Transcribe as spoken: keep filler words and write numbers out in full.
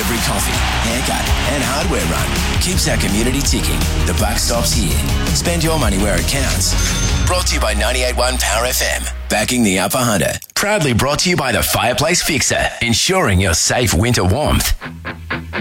every coffee, haircut and hardware run keeps our community ticking. The buck stops here. Spend your money where it counts. Brought to you by ninety-eight point one Power F M. Backing the Upper Hunter. Proudly brought to you by the Fireplace Fixer. Ensuring your safe winter warmth.